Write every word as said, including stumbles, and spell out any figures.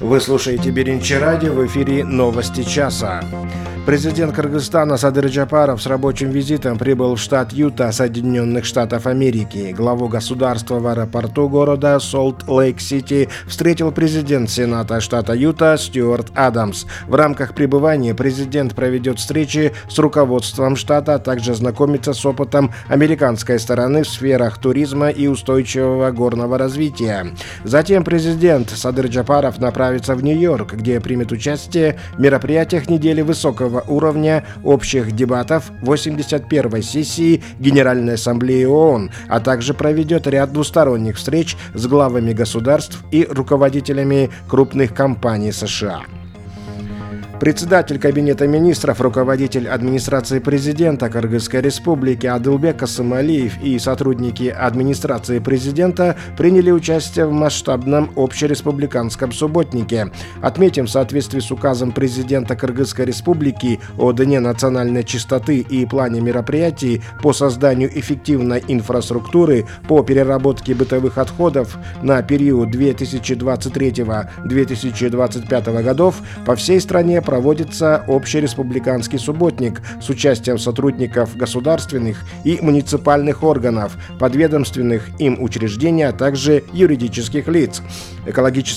Вы слушаете Беринчи радио, в эфире новости часа. Президент Кыргызстана Садыр Джапаров с рабочим визитом прибыл в штат Юта, Соединенных Штатов Америки. Главу государства в аэропорту города Солт-Лейк-Сити встретил президент Сената штата Юта Стюарт Адамс. В рамках пребывания президент проведет встречи с руководством штата, а также знакомится с опытом американской стороны в сферах туризма и устойчивого горного развития. Затем президент Садыр Джапаров направится в Нью-Йорк, где примет участие в мероприятиях недели высокого уровня общих дебатов восемьдесят первой сессии Генеральной Ассамблеи ООН, а также проведет ряд двусторонних встреч с главами государств и руководителями крупных компаний США. Председатель Кабинета министров, руководитель администрации президента Кыргызской республики Адылбек Касымалиев и сотрудники администрации президента приняли участие в масштабном общереспубликанском субботнике. Отметим, в соответствии с указом президента Кыргызской республики о Дне национальной чистоты и плане мероприятий по созданию эффективной инфраструктуры по переработке бытовых отходов на период две тысячи двадцать третьего — две тысячи двадцать пятого годов, по всей стране проводится общереспубликанский субботник с участием сотрудников государственных и муниципальных органов, подведомственных им учреждений, а также юридических лиц. Экологический